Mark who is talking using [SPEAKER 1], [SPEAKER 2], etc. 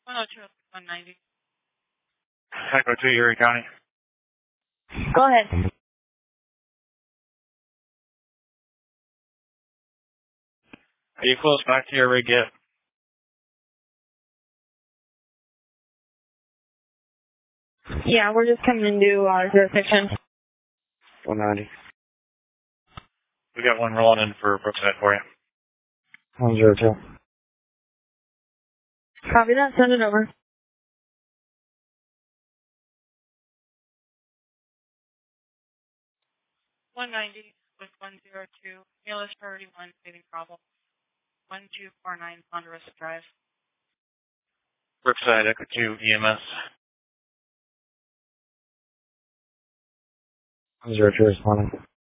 [SPEAKER 1] 102, 190.
[SPEAKER 2] Echo 2, Erie County.
[SPEAKER 3] Go ahead.
[SPEAKER 2] Are you close back to your rig yet?
[SPEAKER 3] Yeah, we're just coming into our jurisdiction.
[SPEAKER 4] 190.
[SPEAKER 2] We got one rolling in for Brookside for you.
[SPEAKER 4] 102.
[SPEAKER 3] Copy that, send it over.
[SPEAKER 1] 190 with 102. ALS priority 1, saving problem. 1249 Ponderosa Drive.
[SPEAKER 2] Brookside, Echo 2, EMS.
[SPEAKER 4] 102 responding.